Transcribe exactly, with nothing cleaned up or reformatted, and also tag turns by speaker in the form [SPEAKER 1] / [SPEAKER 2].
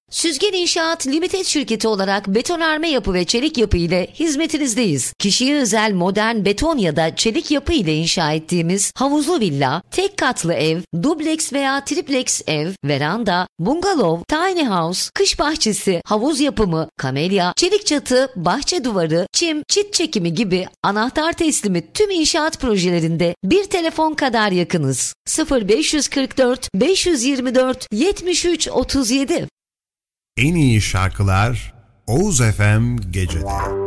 [SPEAKER 1] Süzgen İnşaat Limited şirketi olarak betonarme yapı ve çelik yapı ile hizmetinizdeyiz. Kişiye özel modern beton ya da çelik yapı ile inşa ettiğimiz havuzlu villa, tek katlı ev, dubleks veya triplex ev, veranda, bungalov, tiny house, kış bahçesi, havuz yapımı, kamelya, çelik çatı, bahçe duvarı, çim, çit çekimi gibi anahtar teslimi tüm inşaat projelerinde bir telefon kadar yakınız. sıfır beş kırk dört beş yirmi dört yetmiş üç otuz yedi.
[SPEAKER 2] En iyi şarkılar Oğuz F M Gece'de.